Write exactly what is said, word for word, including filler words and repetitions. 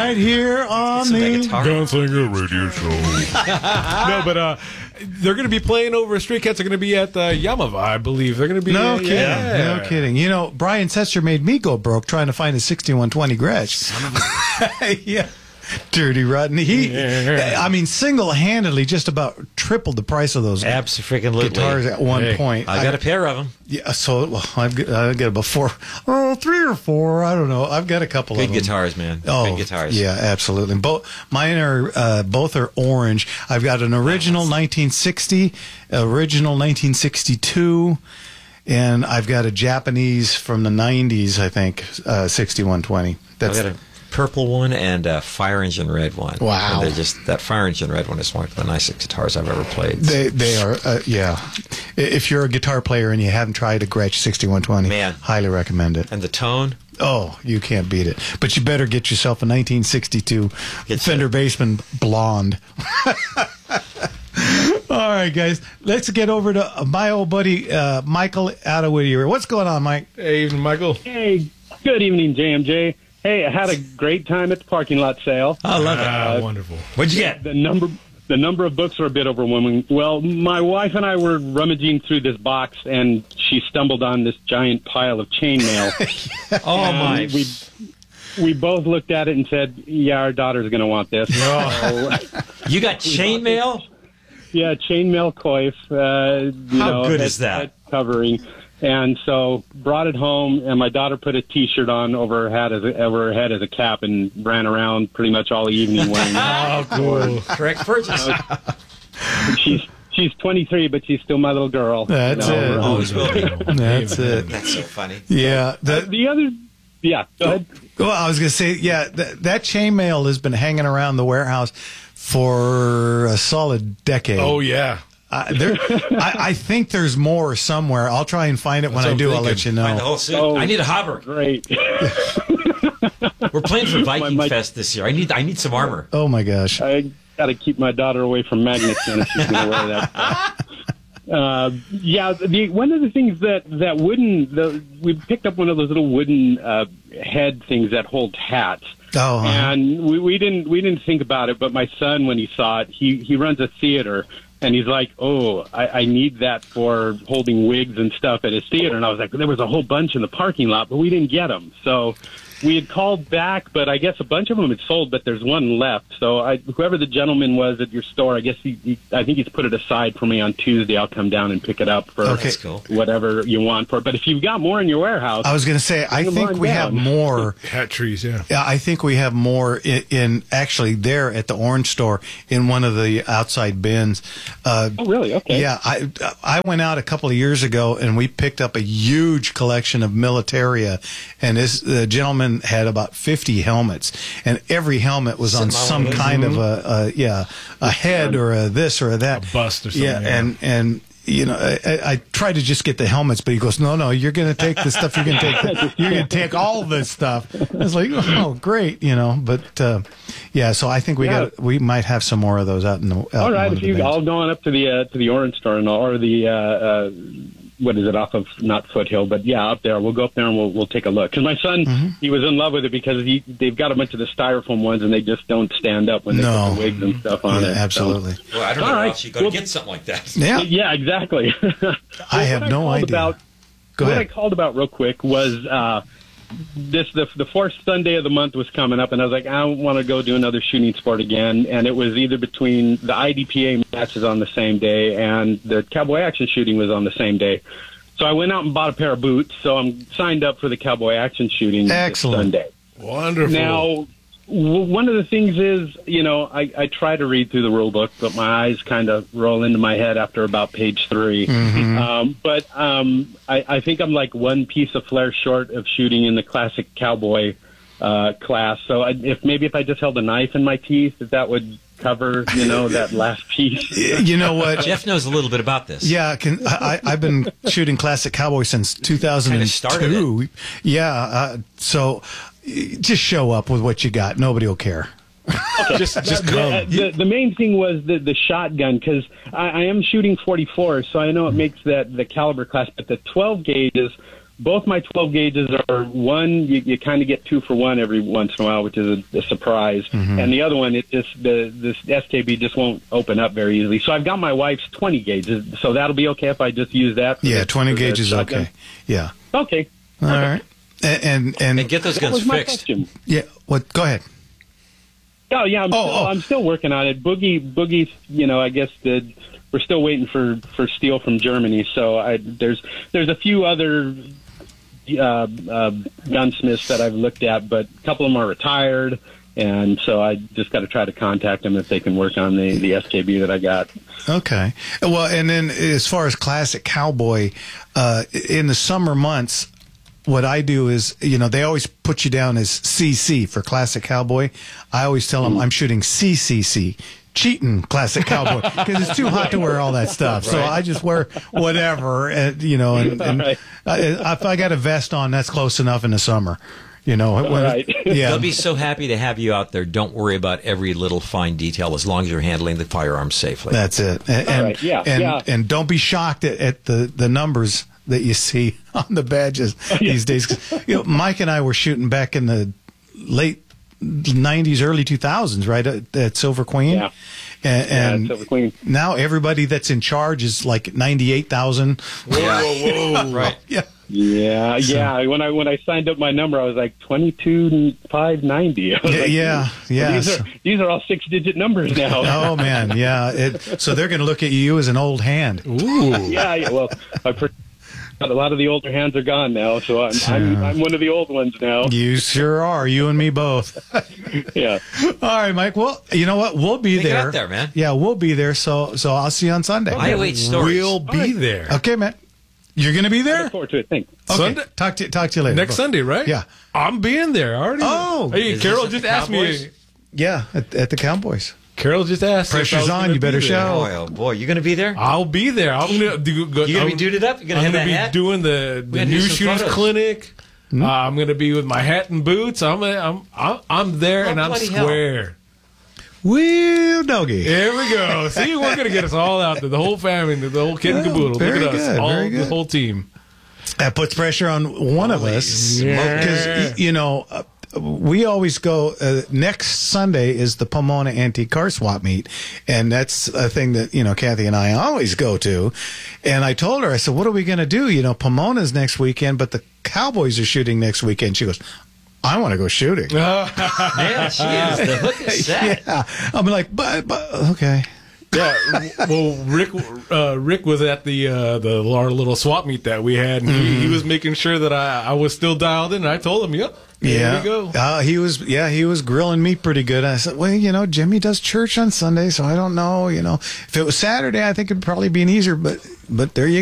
right here on the Gunslinger Radio Show. No, but uh, they're going to be playing over. Stray Cats are going to be at the Yamava, I believe. They're going to be. No uh, kidding. yeah. No kidding. You know, Brian Setzer made me go broke trying to find a sixty-one twenty Gretsch. Son of a... Yeah. Dirty rotten. He, Yeah. I mean, single-handedly just about tripled the price of those Absolutely. guitars at one Hey, point. I got a pair of them. Yeah, so well, I've got, I've got about four, oh, three or four. I don't know. I've got a couple Good of them. guitars, man. Oh, Good guitars. yeah, absolutely. Both mine are uh, both are orange. I've got an original nineteen sixty, original nineteen sixty-two, and I've got a Japanese from the nineties. I think uh, sixty-one twenty. That's I got a purple one and a fire engine red one. Wow. And they're just that fire engine red one is one of the nicest guitars I've ever played. They they are uh, yeah. If you're a guitar player and you haven't tried a Gretsch sixty-one twenty, Man. highly recommend it. And the tone. Oh, you can't beat it. But you better get yourself a nineteen sixty-two Get Fender you. Bassman Blonde. All right, guys. Let's get over to my old buddy uh, Michael out of Whittier. What's going on, Mike? Hey, evening, Michael. Hey, good evening, J M J. Hey, I had a great time at the parking lot sale. I love it. Ah, wonderful. What'd you get? The number the number of books were a bit overwhelming. Well, my wife and I were rummaging through this box, and she stumbled on this giant pile of chainmail. Oh, my. And we we both looked at it and said, "Yeah, our daughter's going to want this." So, You got chainmail? yeah, chainmail coif. Uh, you How know, good head- is that? head covering. And so brought it home, and my daughter put a T-shirt on over her head as a, over her head as a cap, and ran around pretty much all evening wearing that. Oh, cool. Correct purchase. she's she's twenty-three, but she's still my little girl. That's You know, it. um, Always will be. That's it. That's so funny. Yeah. The, The other, yeah, go ahead. well, I was going to say, yeah, that, that chainmail has been hanging around the warehouse for a solid decade. Oh, yeah. Uh, there, I, I think there's more somewhere. I'll try and find it when That's I what do. I'm I'll let you thinking. Find the know. whole suit. Oh. I need a hopper. Great. We're playing for Viking my- Fest this year. I need I need some armor. Oh my gosh! I got to keep my daughter away from magnets then if she's going to wear that. Uh, yeah, the, one of the things that that wooden, the, we picked up one of those little wooden uh, head things that hold hats. Oh, uh-huh. And we, we didn't we didn't think about it, but my son, when he saw it, he he runs a theater, and he's like, "Oh, I, I need that for holding wigs and stuff at his theater." And I was like, "There was a whole bunch in the parking lot, but we didn't get them." So we had called back, but I guess a bunch of them had sold, but there's one left. So I, whoever the gentleman was at your store, I guess he, he I think he's put it aside for me on Tuesday. I'll come down and pick it up for Okay. That's cool. whatever you want for it. But if you've got more in your warehouse, I was going to say, I Bring 'em think on we have down. more. Hat trees, yeah. Yeah, I think we have more in, in actually there at the Orange Store in one of the outside bins. Uh, oh really? Okay. Yeah, I I went out a couple of years ago and we picked up a huge collection of militaria, and this the gentleman had about fifty helmets, and every helmet was on Sitting on some one of those. kind of a, a yeah a head or a this or a that A bust or something, Yeah, yeah. and and. You know, I, I I tried to just get the helmets, but he goes, no, no, you're going to take the stuff. You're going to take, the, you're going to take all this stuff. I was like, oh, great, you know. But uh, yeah, so I think we Yeah. got, we might have some more of those out in the. Out All in right, one if of the you, bins. I'll go on up to the uh, to the Orange Store and or the uh, uh, what is it off of not Foothill, but yeah, up there. We'll go up there and we'll we'll take a look. Because my son, Mm-hmm. he was in love with it because he they've got a bunch of the styrofoam ones and they just don't stand up when they No. put the wigs and stuff on Yeah, it. So- absolutely. Well, I don't know All where right. else you go to Well- get something like that. Yeah, Yeah, exactly. I have What no called idea. About, Go what ahead. I called about real quick was uh, this: the the fourth Sunday of the month was coming up, and I was like, I don't want to go do another shooting sport again. And it was either between the I D P A matches on the same day and the Cowboy Action shooting was on the same day. So I went out and bought a pair of boots. So I'm signed up for the Cowboy Action shooting Excellent. this Sunday. Wonderful. Now, w- one of the things is, you know, I, I try to read through the rule book, but my eyes kind of roll into my head after about page three. Mm-hmm. Um, but um, I, I think I'm like one piece of flair short of shooting in the classic cowboy uh, class. So I, if maybe if I just held a knife in my teeth, if that would cover, you know, that last piece. You know what? Jeff knows a little bit about this. Yeah, can, I, I- I've been shooting classic cowboy since two thousand two. Kinda started Yeah, uh, so uh, just show up with what you got. Nobody will care. just just the, come. the, the main thing was the, the shotgun, because I, I am shooting forty-four, so I know it makes that the caliber class, but the twelve gauges both my twelve gauges are one. You, you kind of get two for one every once in a while, which is a, a surprise. Mm-hmm. And the other one, it just the this S K B just won't open up very easily. So I've got my wife's twenty gauges. So that'll be okay if I just use that. Yeah, the, twenty gauges, okay. Yeah. Okay. All okay. right. And and, and, And get those That guns was my fixed. question. yeah. What? Go ahead. Oh yeah, I'm, Oh, still, oh. I'm still working on it. Boogie, Boogie. You know, I guess the we're still waiting for, for steel from Germany. So I, there's there's a few other uh, uh, gunsmiths that I've looked at, but a couple of them are retired, and so I just got to try to contact them if they can work on the, the S K B that I got. Okay. Well, and then as far as classic cowboy, uh, in the summer months, what I do is, you know, they always put you down as C C for classic cowboy. I always tell them I'm shooting C C C. Cheating classic cowboy, because it's too hot to wear all that stuff. So I just wear whatever, and, you know, and, and Right. I, if I got a vest on, that's close enough in the summer. You know, when, right. yeah. They'll be so happy to have you out there. Don't worry about every little fine detail as long as you're handling the firearm safely. That's it. And, and, right. Yeah, and, yeah. and don't be shocked at, at the, the numbers that you see on the badges these days. You know, Mike and I were shooting back in the late nineties, early two thousands, right, at, at Silver Queen. Yeah. And, Yeah, and Silver Queen. now everybody that's in charge is like ninety-eight thousand. Whoa, whoa, whoa. Right. Yeah. Yeah, yeah. When I when I signed up my number, I was like twenty two five ninety. Yeah, yeah, yeah. These So- are these are all six digit numbers now. oh man, yeah. It, so they're going to look at you as an old hand. Ooh. Yeah, yeah. Well, I've heard a lot of the older hands are gone now, so I'm I'm, I'm one of the old ones now. You sure are. You and me both. Yeah. All right, Mike. Well, you know what? We'll be Make it there. out there, man. Yeah, we'll be there. So, so I'll see you on Sunday. I await stories. We'll be right. there. Okay, man. You're going to be I there? look forward to it. Thanks. Okay. Sunday? Talk to talk to you later. Next Bye. Sunday, right? Yeah. I'm being there. I already. Oh. Hey, Is Carol this at just the asked Cowboys? me. Yeah, at, at the Cowboys. Carol just asked. if I Pressure's was on, gonna you better be there. show. Boy, oh boy, you going to be there? I'll be there. I'm gonna do. Go, You gonna be I'm- duded up? You gonna I'm have gonna that be hat? doing the, the gonna do new some shoes photos. clinic. Hmm? Uh, I'm gonna be with my hat and boots. I'm I'm I'm, I'm there Oh, and I'm bloody hell. square. Wheel doggy. Here we go. See, we're gonna get us all out there. The whole family, the whole kid and Well, caboodle. Look very at us, good, all very the good. whole team. That puts pressure on one of us. Yeah. Because, you know, uh, we always go, uh, next Sunday is the Pomona Antique Car Swap Meet. And that's a thing that, you know, Kathy and I always go to. And I told her, I said, what are we going to do? You know, Pomona's next weekend, but the Cowboys are shooting next weekend. She goes, I want to go shooting. Man, she is. The hook is set. Yeah. I'm like, but, but, okay. Yeah, well, Rick uh, Rick was at the uh, the our little swap meet that we had, and he, he was making sure that I, I was still dialed in. And I told him, "Yep, here Yeah, we go." Uh, he was. Yeah, he was grilling me pretty good. I said, "Well, you know, Jimmy does church on Sunday, so I don't know. You know, if it was Saturday, I think it'd probably be an easier. But, but there you